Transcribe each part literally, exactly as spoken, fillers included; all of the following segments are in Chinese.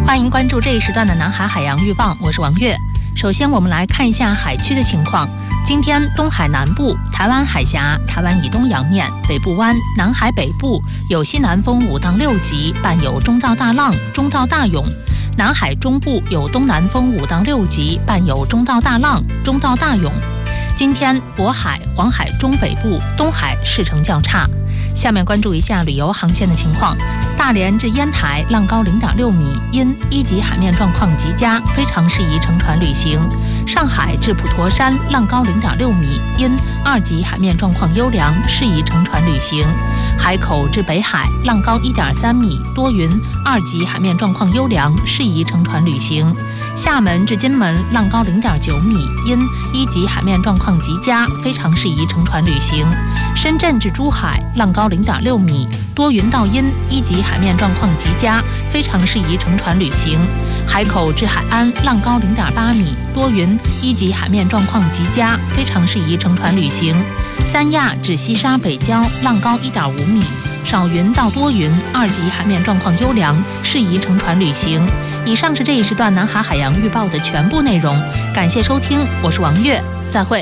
欢迎关注这一时段的南海海洋预报，我是王悦。首先我们来看一下海区的情况。今天东海南部、台湾海峡、台湾以东洋面、北部湾、南海北部有西南风五到六级，伴有中到大浪、中到大涌。南海中部有东南风五到六级，伴有中到大浪、中到大涌。今天渤海、黄海中北部、东海势成较差。下面关注一下旅游航线的情况。大连至烟台浪高零点六米，因一级海面状况极佳，非常适宜乘船旅行。上海至普陀山浪高零点六米，因二级海面状况优良，适宜乘船旅行。海口至北海浪高一点三米，多云，二级海面状况优良，适宜乘船旅行。厦门至金门浪高零点九米，因一级海面状况极佳，非常适宜乘船旅行。深圳至珠海浪高零点六米，多云到阴，一级海面状况极佳，非常适宜乘船旅行。海口至海安浪高零点八米，多云，一级海面状况极佳，非常适宜乘船旅行。三亚至西沙北礁浪高一点五米，少云到多云，二级海面状况优良，适宜乘船旅行。以上是这一时段南海海洋预报的全部内容，感谢收听，我是王悦，再会。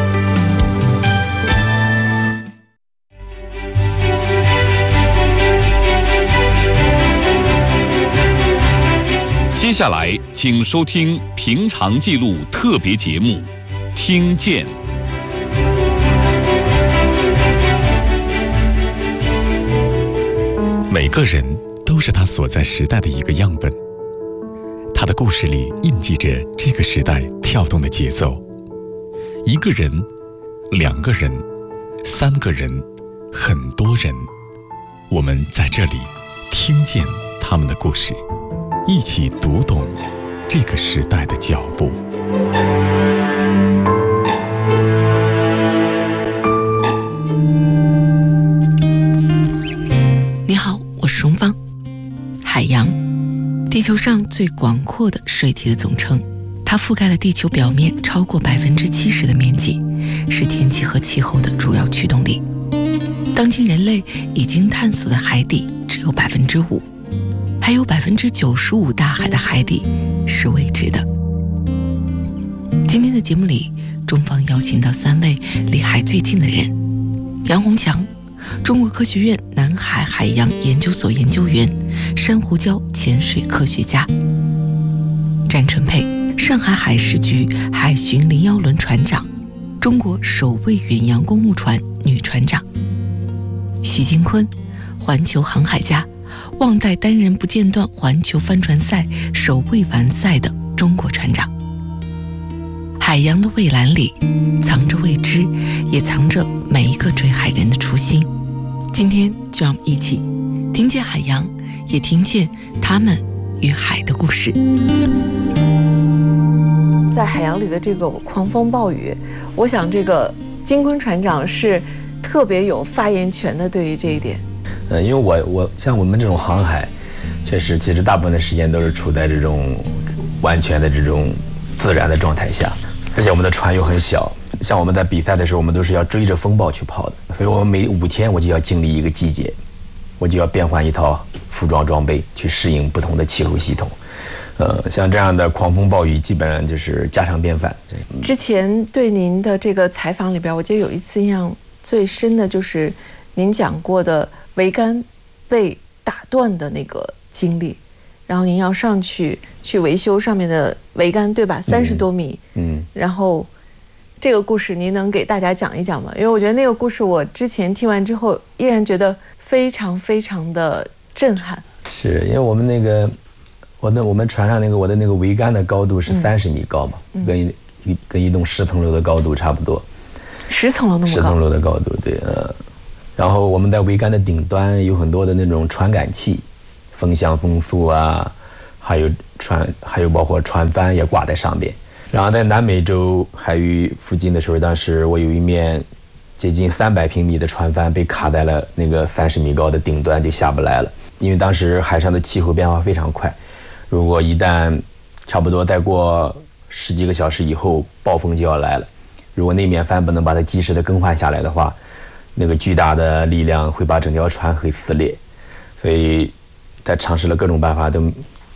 接下来，请收听平常记录特别节目《听见》。 每个人都是他所在时代的一个样本，他的故事里印记着这个时代跳动的节奏。一个人，两个人，三个人，很多人，我们在这里听见他们的故事，一起读懂这个时代的脚步。 你好，我是荣芳。海洋，地球上最广阔的水体的总称，它覆盖了地球表面超过百分之七十的面积，是天气和气候的主要驱动力。当今人类已经探索的海底只有百分之五。还有百分之九十五大海的海底是未知的。今天的节目里，中方邀请到三位离海最近的人：杨洪强，中国科学院南海海洋研究所研究员，珊瑚礁潜水科学家；詹春佩，上海海事局海巡零幺轮船长，中国首位远洋公务船女船长；许金坤，环球航海家，忘带单人不间断环球帆船赛首位完赛的中国船长。海洋的蔚蓝里藏着未知，也藏着每一个追海人的初心。今天就让我们一起听见海洋，也听见他们与海的故事。 在海洋里的这个狂风暴雨，我想这个金坤船长是特别有发言权的，对于这一点。 呃，因为我我像我们这种航海，确实其实大部分的时间都是处在这种完全的这种自然的状态下，而且我们的船又很小，像我们在比赛的时候，我们都是要追着风暴去跑的，所以我们每五天我就要经历一个季节，我就要变换一套服装装备去适应不同的气候系统。呃，像这样的狂风暴雨基本上就是家常便饭。 之前对您的这个采访里边，我觉得有一次印象最深的就是您讲过的桅杆被打断的那个经历，然后您要上去去维修上面的桅杆，对吧？三十多米，嗯，然后这个故事您能给大家讲一讲吗？因为我觉得那个故事我之前听完之后，依然觉得非常非常的震撼。 是因为我们那个我的我们船上那个我的那个桅杆的高度是三十米高嘛，嗯、跟一跟一栋十层楼的高度差不多， 十层楼那么高， 十层楼的高度，对，呃。然后我们在桅杆的顶端有很多的那种传感器，风向风速啊，还有船，还有包括船帆也挂在上面。然后在南美洲海域附近的时候，当时我有一面接近三百平米的船帆被卡在了那个三十米高的顶端，就下不来了。因为当时海上的气候变化非常快，如果一旦差不多再过十几个小时以后，暴风就要来了。如果那面帆不能把它及时的更换下来的话，那个巨大的力量会把整条船会撕裂，所以他尝试了各种办法，都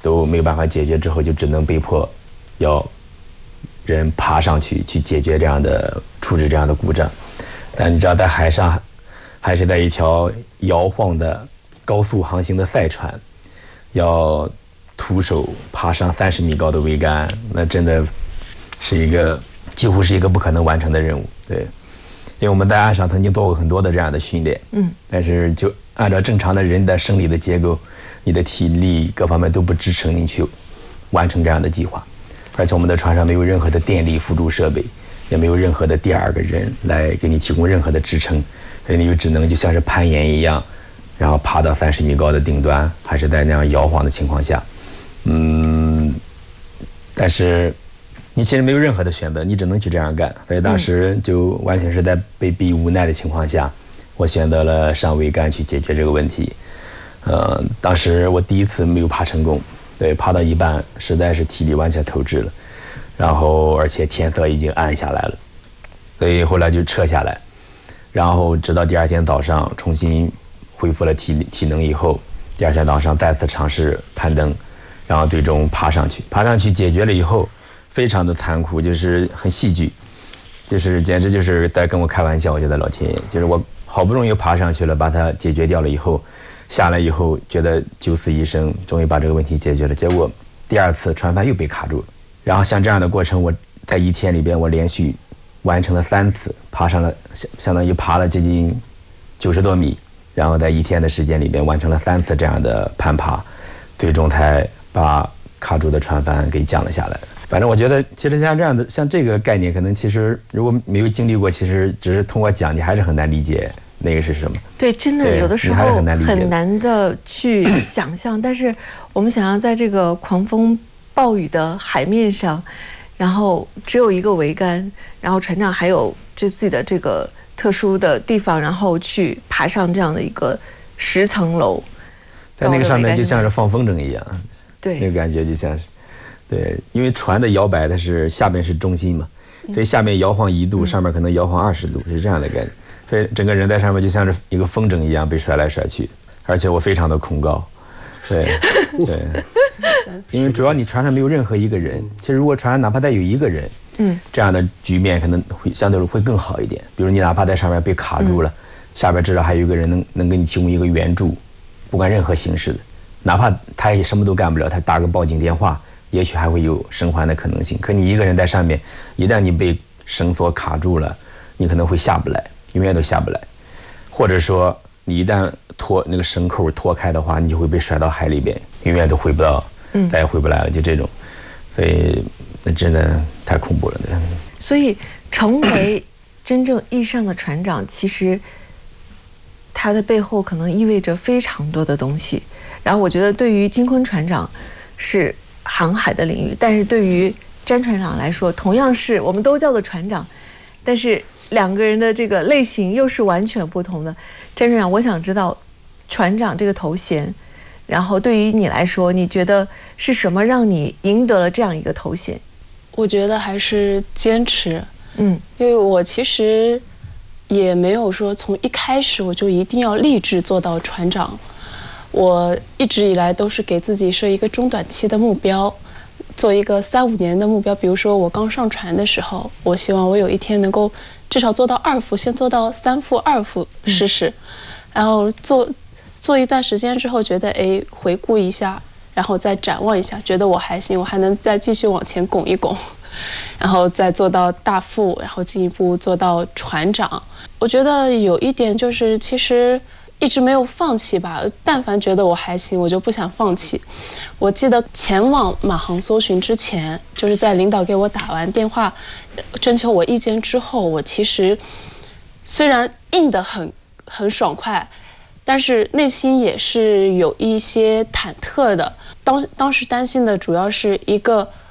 都没有办法解决之后，就只能被迫要人爬上去去解决这样的处置这样的故障。但你知道，在海上还是在一条摇晃的高速航行的赛船，要徒手爬上三十米高的桅杆，那真的是一个几乎是一个不可能完成的任务。对，因为我们在岸上曾经做过很多的这样的训练，嗯，但是就按照正常的人的生理的结构，你的体力各方面都不支撑你去完成这样的计划。而且我们的船上没有任何的电力辅助设备，也没有任何的第二个人来给你提供任何的支撑，所以你就只能就像是攀岩一样，然后爬到三十米高的顶端，还是在那样摇晃的情况下，嗯，但是你其实没有任何的选择，你只能去这样干。所以当时就完全是在被逼无奈的情况下，我选择了上桅杆去解决这个问题。呃，当时我第一次没有爬成功，对，爬到一半实在是体力完全透支了，然后而且天色已经暗下来了，所以后来就撤下来，然后直到第二天早上重新恢复了体体能以后，第二天早上再次尝试攀登，然后最终爬上去，爬上去解决了以后，非常的残酷，就是很戏剧，就是简直就是在跟我开玩笑。我觉得老天爷，就是我好不容易爬上去了，把它解决掉了以后，下来以后觉得九死一生，终于把这个问题解决了。结果第二次船帆又被卡住了，然后像这样的过程，我在一天里边我连续完成了三次，爬上了相相当于爬了接近九十多米，然后在一天的时间里边完成了三次这样的攀爬，最终才把卡住的船帆给降了下来。反正我觉得，其实像这样的，像这个概念，可能其实如果没有经历过，其实只是通过讲，你还是很难理解那个是什么。 对，真的有的时候很难的去想象。但是我们想要在这个狂风暴雨的海面上，然后只有一个桅杆，然后船长还有这自己的这个特殊的地方，然后去爬上这样的一个十层楼， 在那个上面就像是放风筝一样， 对， 那个感觉就像是。对，因为船的摇摆它是下面是中心嘛，所以下面摇晃一度，上面可能摇晃二十度，是这样的概念。所以整个人在上面就像是一个风筝一样被甩来甩去，而且我非常的恐高。对对，因为主要你船上没有任何一个人，其实如果船上哪怕再有一个人，嗯，这样的局面可能会相对会更好一点。比如你哪怕在上面被卡住了，下边至少还有一个人能能给你提供一个援助，不管任何形式的，哪怕他也什么都干不了，他打个报警电话。也许还会有生还的可能性，可你一个人在上面，一旦你被绳索卡住了，你可能会下不来，永远都下不来，或者说你一旦脱那个绳扣脱开的话，你就会被甩到海里边，永远都回不到，嗯，再也回不来了，就这种，所以那真的太恐怖了。对， 所以成为真正意义上的船长，其实它的背后可能意味着非常多的东西。然后我觉得对于金坤船长是航海的领域，但是对于詹船长来说，同样是我们都叫做船长，但是两个人的这个类型又是完全不同的。詹船长，我想知道船长这个头衔，然后对于你来说，你觉得是什么让你赢得了这样一个头衔？ 我觉得还是坚持，嗯，因为我其实也没有说从一开始我就一定要立志做到船长。我一直以来都是给自己设一个中短期的目标，做一个三五年的目标。比如说我刚上船的时候，我希望我有一天能够至少做到二副，先做到三副、二副试试，然后做做一段时间之后，觉得哎回顾一下，然后再展望一下，觉得我还行，我还能再继续往前拱一拱，然后再做到大副，然后进一步做到船长。我觉得有一点就是，其实一直没有放弃吧，但凡觉得我还行，我就不想放弃。我记得前往马航搜寻之前，就是在领导给我打完电话征求我意见之后，我其实虽然应得很很爽快，但是内心也是有一些忐忑的。当当时担心的主要是一个